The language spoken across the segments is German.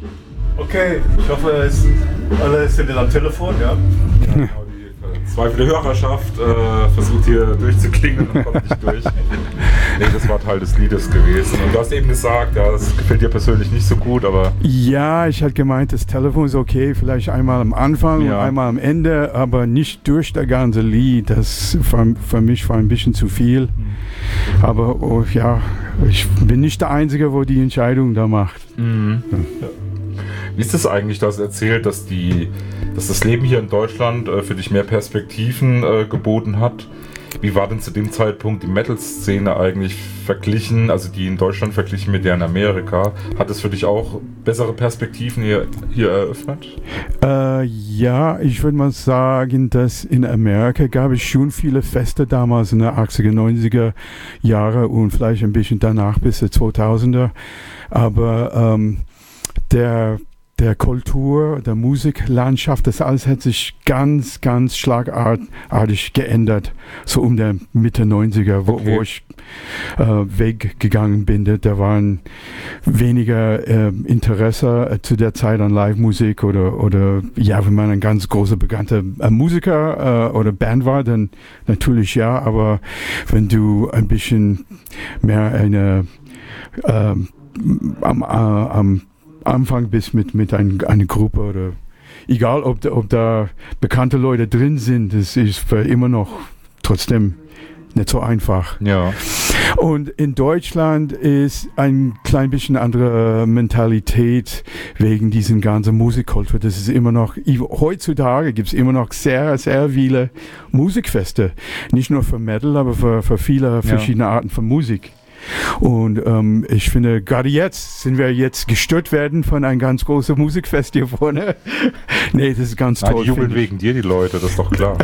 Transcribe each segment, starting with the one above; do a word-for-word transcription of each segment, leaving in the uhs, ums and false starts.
Okay, ich hoffe, es sind alle sind am Telefon, ja? Ja, genau, die verzweifelte Hörerschaft äh, versucht hier durchzuklingen und kommt nicht durch. Nee, das war Teil des Liedes gewesen. Und du hast eben gesagt, ja, das gefällt dir persönlich nicht so gut, aber... Ja, ich hatte gemeint, das Telefon ist okay, vielleicht einmal am Anfang ja. und einmal am Ende, aber nicht durch das ganze Lied. Das für, für mich war ein bisschen zu viel. Mhm. Aber oh, ja, ich bin nicht der Einzige, wo die Entscheidung da macht. Mhm. Ja. Wie ist es eigentlich, dass erzählt, dass, die, dass das Leben hier in Deutschland äh, für dich mehr Perspektiven äh, geboten hat? Wie war denn zu dem Zeitpunkt die Metal-Szene eigentlich verglichen, also die in Deutschland verglichen mit der in Amerika? Hat es für dich auch bessere Perspektiven hier, hier eröffnet? Äh, ja, ich würde mal sagen, dass in Amerika gab es schon viele Feste damals in den achtziger, neunziger Jahre und vielleicht ein bisschen danach bis die zweitausender. Aber ähm, der der Kultur, der Musiklandschaft, das alles hat sich ganz, ganz schlagartig geändert, so um der Mitte neunziger, wo, okay. wo ich äh, weggegangen bin. Da waren weniger äh, Interesse äh, zu der Zeit an Live-Musik oder, oder ja, wenn man ein ganz großer, bekannter äh, Musiker äh, oder Band war, dann natürlich ja, aber wenn du ein bisschen mehr eine äh, am, äh, am Anfang bis mit, mit ein, einer Gruppe oder egal, ob da, ob da bekannte Leute drin sind, es ist für immer noch trotzdem nicht so einfach. Ja. Und in Deutschland ist ein klein bisschen andere Mentalität wegen diesen ganzen Musikkultur. Das ist immer noch, heutzutage gibt es immer noch sehr, sehr viele Musikfeste. Nicht nur für Metal, aber für, für viele verschiedene ja. Arten von Musik. Und ähm, ich finde, gerade jetzt sind wir jetzt gestört werden von einem ganz großen Musikfest hier vorne. Nee, das ist ganz Nein, toll. Die jubeln wegen dir, die Leute, das ist doch klar.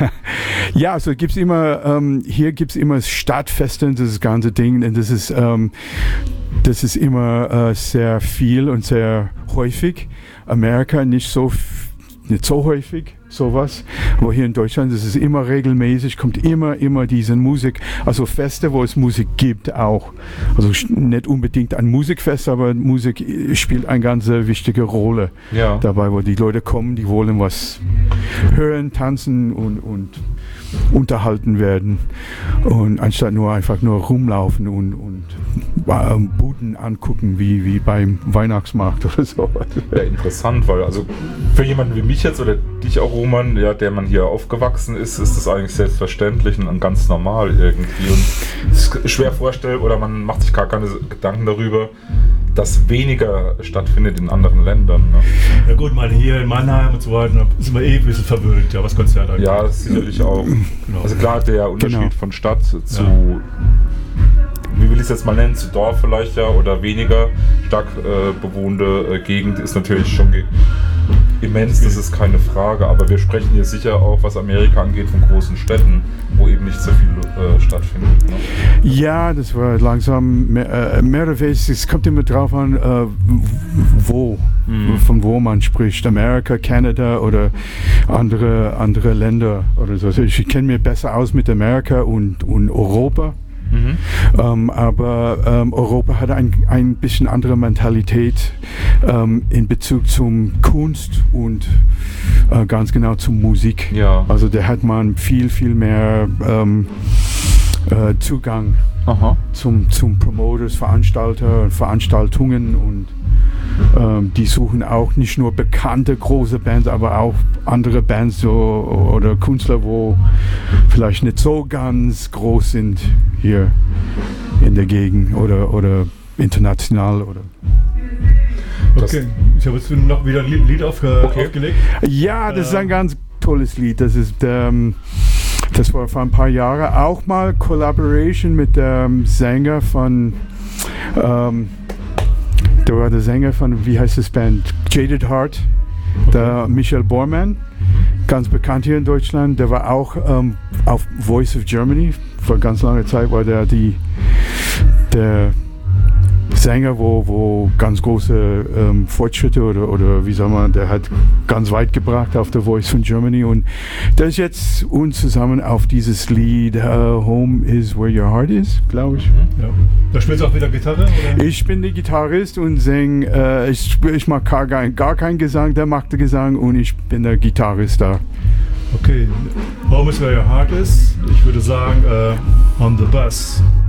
Ja, also gibt's immer, ähm, hier gibt es immer Stadtfeste, das ganze Ding. Und das ist, ähm, das ist immer äh, sehr viel und sehr häufig. Amerika nicht so, nicht so häufig. Sowas, wo hier in Deutschland das ist immer regelmäßig, kommt immer, immer diese Musik, also Feste, wo es Musik gibt auch, also nicht unbedingt ein Musikfest, aber Musik spielt eine ganz wichtige Rolle ja. dabei, wo die Leute kommen, die wollen was hören, tanzen und, und unterhalten werden und anstatt nur einfach nur rumlaufen und, und äh, Buden angucken, wie, wie beim Weihnachtsmarkt oder so. Ja, interessant, weil also für jemanden wie mich jetzt oder dich auch, Roman, ja, der man hier aufgewachsen ist, ist das eigentlich selbstverständlich und ganz normal irgendwie und es ist schwer vorstellbar oder man macht sich gar keine Gedanken darüber, dass weniger stattfindet in anderen Ländern. Ne? Ja gut, mal hier in Mannheim und so weiter sind wir eh ein bisschen verwöhnt, ja, was Konzerte angeht. Ja, sicherlich auch. Genau. Also klar, der Unterschied genau. von Stadt zu, ja. wie will ich es jetzt mal nennen, zu Dorf vielleicht ja oder weniger stark äh, bewohnte äh, Gegend ist natürlich schon ge- immens, das ist keine Frage, aber wir sprechen hier sicher auch, was Amerika angeht, von großen Städten, wo eben nicht so viel äh, stattfindet. Ne? Ja, das war langsam mehr, äh, mehr oder weniger, es kommt immer drauf an, äh, wo, mhm. von wo man spricht, Amerika, Kanada oder andere, andere Länder oder so. Also ich kenne mich besser aus mit Amerika und, und Europa. Mhm. Ähm, aber ähm, Europa hat ein, ein bisschen andere Mentalität ähm, in Bezug zum Kunst und äh, ganz genau zum Musik. Ja. Also da hat man viel, viel mehr ähm, äh, Zugang Aha. zum, zum Promoters, Veranstalter und Veranstaltungen und ähm, die suchen auch nicht nur bekannte große Bands, aber auch andere Bands so, oder Künstler, wo vielleicht nicht so ganz groß sind hier in der Gegend oder, oder international. Oder okay, ich habe jetzt noch wieder ein Lied aufge- okay. aufgelegt. Ja, das äh. ist ein ganz tolles Lied. Das ist ähm, das war vor ein paar Jahren auch mal Collaboration mit dem Sänger von ähm, der war der Sänger von, wie heißt das Band? Jaded Heart, okay. Der Michael Bormann, ganz bekannt hier in Deutschland. Der war auch ähm, auf Voice of Germany, vor ganz langer Zeit war der die, der Sänger, wo, wo ganz große ähm, Fortschritte oder, oder wie soll man, der hat ganz weit gebracht auf The Voice von Germany und der ist jetzt uns zusammen auf dieses Lied uh, Home is Where Your Heart Is, glaube ich. Ja. Da spielst du auch wieder Gitarre? Oder? Ich bin der Gitarrist und sing, äh, ich, ich mache gar, gar keinen Gesang, der macht den Gesang und ich bin der Gitarrist da. Okay, Home is Where Your Heart Is. Ich würde sagen, uh, on the bus.